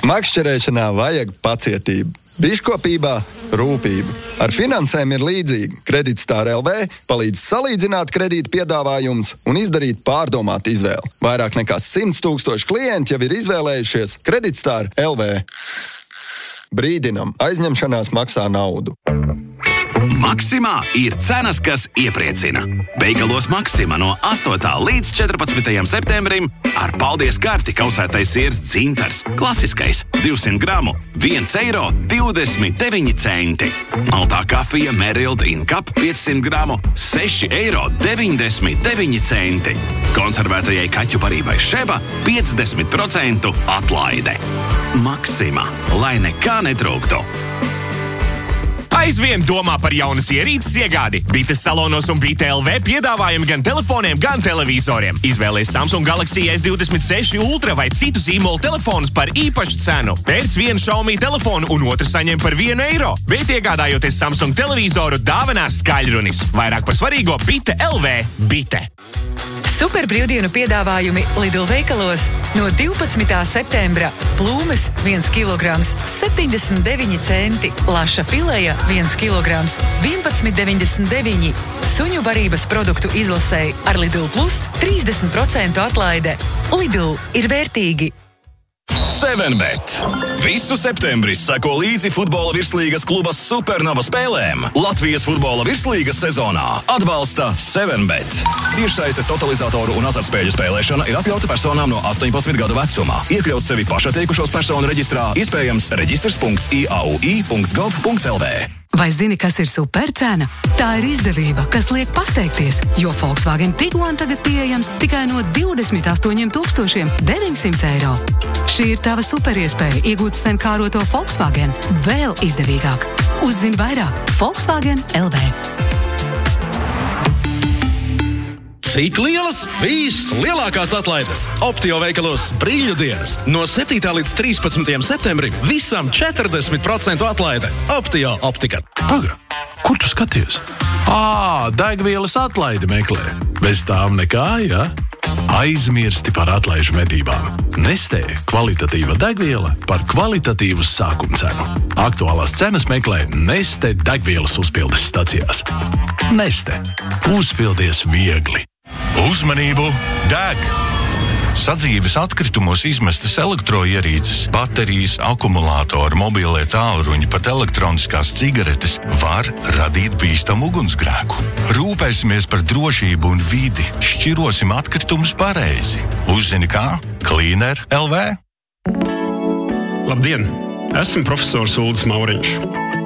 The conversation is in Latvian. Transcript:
Makšķerēšanā vajag pacietību. Biškopībā rūpību. Ar finansēm ir līdzīgi. Kreditstar LV palīdz salīdzināt kredīta piedāvājumus un izdarīt pārdomātu izvēli. Vairāk nekā 100 000 klienti jau ir izvēlējušies Kreditstar LV. Brīdinam, aizņemšanās maksā naudu. Maksimā ir cenas, kas iepriecina. Veikalos Maksima no 8. līdz 14. septembrim ar paldies karti kausētais siers dzintars. Klasiskais 200 gramu 1,29 eiro. Maltā kafija Merild in Cup 500 gramu 6,99 eiro. Konservētajai kaķu barībai Šeba 50% atlaide. Maksima, lai nekā netrūktu. Aizvien domā par jaunas ierīces iegādi. Bites salonos un Bite LV piedāvājumi gan telefoniem, gan televizoriem. Izvēlies Samsung Galaxy S26 Ultra vai citu zīmolu telefonus par īpašu cenu. Pērc vienu Xiaomi telefonu un otru saņem par 1 eiro. Bet iegādājoties Samsung televizoru, dāvinās skaļrunis. Vairāk par svarīgo Bite LV. Bite. Super brīvdienu piedāvājumi Lidl veikalos no 12. septembra. Plūmes 1 kilograms 79 centi. Laša fileja 1 kilograms 11,99. Suņu barības produktu izlasēji ar Lidl Plus 30% atlaide. Lidl ir vērtīgi. 7bet. Visu septembri seko līdzi futbola virslīgas kluba Supernova spēlēm. Latvijas futbola virslīgas sezonā atbalsta 7bet. Tiešsaistes totalizatoru un azartspēļu spēlēšana ir atļauta personām no 18 gadu vecumā. Iekļaut sevi pašatteikušos personu reģistrā, iespējams reģistrs.iaui.gov.lv. Vai zini, kas ir supercena? Tā ir izdevība, kas liek pasteigties, jo Volkswagen Tiguan tagad pieejams tikai no 28,900 eiro. Šī ir tava superiespēja iegūt sen kāroto Volkswagen vēl izdevīgāk. Uzzini vairāk Volkswagen LV. Cik lielas? Vislielākās atlaides Optio veikalos brīļu dienas. No 7. līdz 13. septembrim visam 40% atlaide. Optio optika. Paga, kur tu skaties? Degvielas atlaidi meklē. Bez tām nekā, ja? Aizmirsti par atlaižu medībām. Nestē kvalitatīva degviela par kvalitatīvu sākumcenu. Aktuālās cenas meklē Neste degvielas uzpildes stacijās. Neste. Uzpildies viegli. Uzmanību! Deg! Sadzīves atkritumos izmestas elektroierīces, baterijas, akumulātori, mobilie tālruņi, pat elektroniskās cigaretes var radīt bīstamu ugunsgrēku. Rūpēsimies par drošību un vidi, šķirosim atkritumus pareizi. Uzzini kā? Cleaner LV. Labdien! Esmu profesors Uldis Mauriņš.